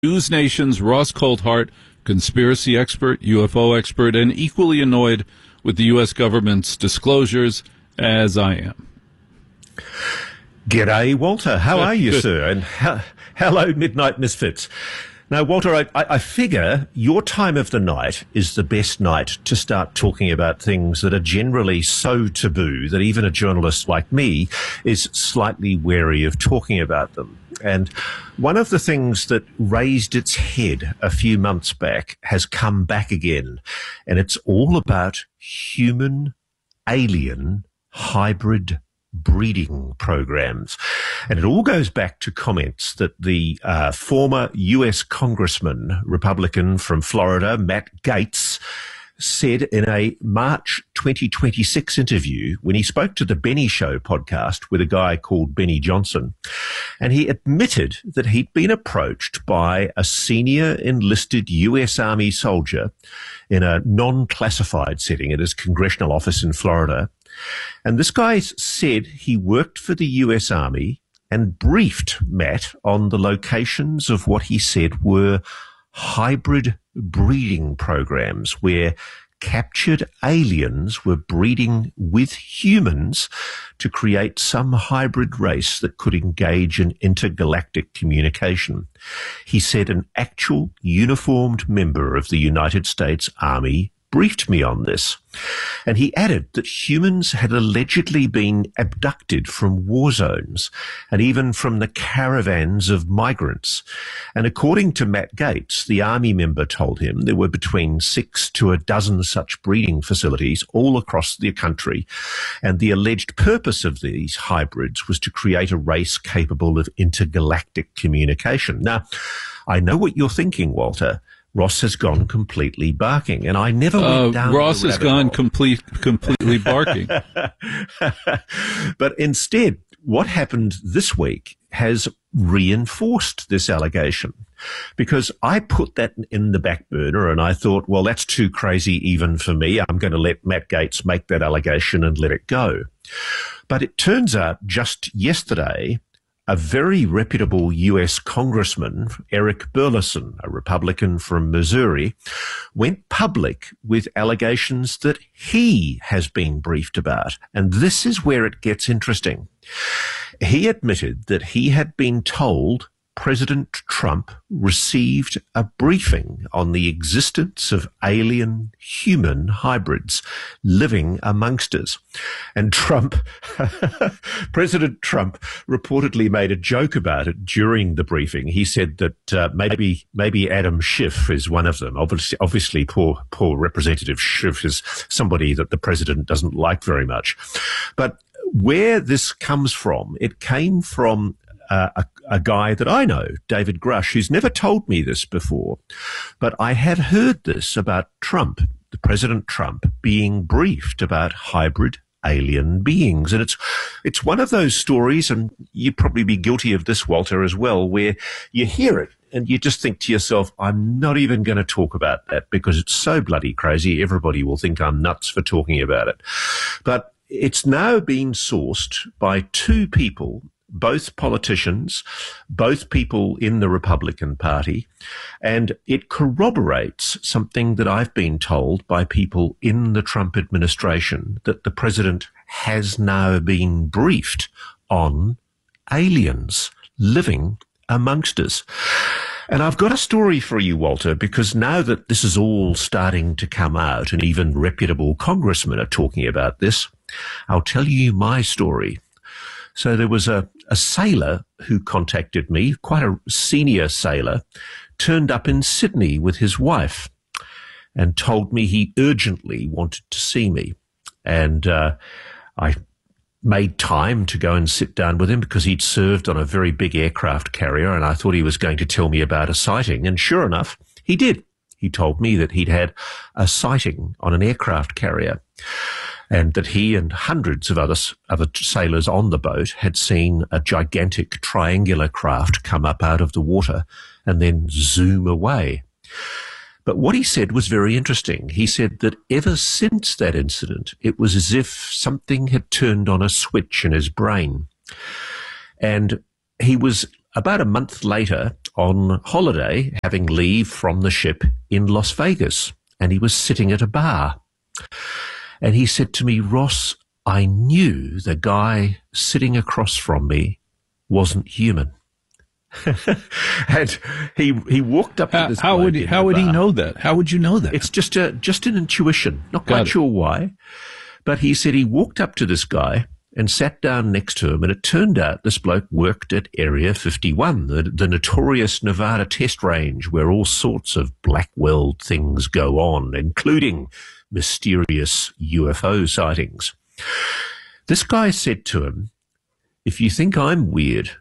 News Nation's Ross Coulthart, conspiracy expert, UFO expert, and equally annoyed with the U.S. government's disclosures as I am. G'day, Walter. How are you, sir? And hello, Midnight Misfits. Now, Walter, I figure your time of the night is the best night to start talking about things that are generally so taboo that even a journalist like me is slightly wary of talking about them. And one of the things that raised its head a few months back has come back again, and it's all about human-alien hybrid breeding programs. And it all goes back to comments that the former US Congressman, Republican from Florida, Matt Gaetz, said in a March 2026 interview when he spoke to the Benny Show podcast with a guy called Benny Johnson. And he admitted that he'd been approached by a senior enlisted US Army soldier in a non-classified setting at his congressional office in Florida. And this guy said he worked for the US Army and briefed Matt on the locations of what he said were hybrid breeding programs where captured aliens were breeding with humans to create some hybrid race that could engage in intergalactic communication. He said an actual uniformed member of the United States Army briefed me on this. And he added that humans had allegedly been abducted from war zones and even from the caravans of migrants. And according to Matt Gaetz, the Army member told him there were between 6 to a dozen such breeding facilities all across the country. And the alleged purpose of these hybrids was to create a race capable of intergalactic communication. Now, I know what you're thinking, Walter. Ross has gone completely barking, and I never went down Ross has gone hole. completely barking. But instead, what happened this week has reinforced this allegation, because I put that in the back burner and I thought, well, that's too crazy even for me. I'm going to let Matt Gaetz make that allegation and let it go. But it turns out just yesterday, a very reputable US Congressman, Eric Burleson, a Republican from Missouri, went public with allegations that he has been briefed about. And this is where it gets interesting. He admitted that he had been told President Trump received a briefing on the existence of alien human hybrids living amongst us. And President Trump reportedly made a joke about it during the briefing. He said that maybe Adam Schiff is one of them. Obviously, poor Representative Schiff is somebody that the president doesn't like very much. But where this comes from, it came from a guy that I know, David Grush, who's never told me this before, but I had heard this about Trump, the President Trump, being briefed about hybrid alien beings. And it's one of those stories, and you'd probably be guilty of this, Walter, as well, where you hear it and you just think to yourself, I'm not even going to talk about that because it's so bloody crazy. Everybody will think I'm nuts for talking about it. But it's now been sourced by two people, both politicians, both people in the Republican Party, and it corroborates something that I've been told by people in the Trump administration, that the president has now been briefed on aliens living amongst us. And I've got a story for you, Walter, because now that this is all starting to come out and even reputable congressmen are talking about this, I'll tell you my story. So there was a sailor who contacted me, quite a senior sailor, turned up in Sydney with his wife and told me he urgently wanted to see me. And I made time to go and sit down with him because he'd served on a very big aircraft carrier, and I thought he was going to tell me about a sighting. And sure enough, he did. He told me that he'd had a sighting on an aircraft carrier, and that he and hundreds of other sailors on the boat had seen a gigantic triangular craft come up out of the water and then zoom away. But what he said was very interesting. He said that ever since that incident, it was as if something had turned on a switch in his brain. And he was about a month later on holiday, having leave from the ship in Las Vegas, and he was sitting at a bar. And he said to me, Ross, I knew the guy sitting across from me wasn't human. And he walked up to this. How would he know that? How would you know that? It's just an intuition. Not quite sure why, but he said he walked up to this guy and sat down next to him, and it turned out this bloke worked at Area 51, the notorious Nevada test range where all sorts of Blackwell things go on, including mysterious UFO sightings. This guy said to him, if you think I'm weird,